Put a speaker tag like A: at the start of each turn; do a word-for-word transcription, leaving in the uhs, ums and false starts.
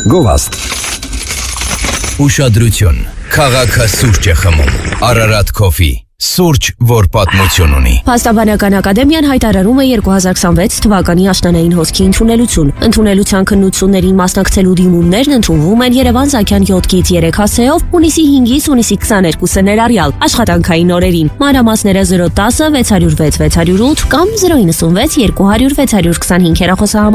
A: Գովաստ։
B: Ուշադրություն, քաղաքը սուրճ է խմում, Ararat Coffee, սուրճ, որ պատմություն ունի։
C: Փաստաբանական ակադեմիան հայտարարում է երկու հազար քսանվեց թվականի աշնանային հոսքի ընդունելություն։ Ընդունելության քննություններին մասնակցելու դիմումներն ընդունվում են Երևան-Զաքյան յոթից երեք հասցեով հունիսի հինգից հունիսի քսաներկուսը ներառյալ աշխատանքային օրերին։ Մանրամասները զրո տասը վեց հարյուր վեց վեց հարյուր ութ կամ զրո իննսունվեց երկու հարյուր վեց հարյուր քսանհինգ հեռախոսահամարով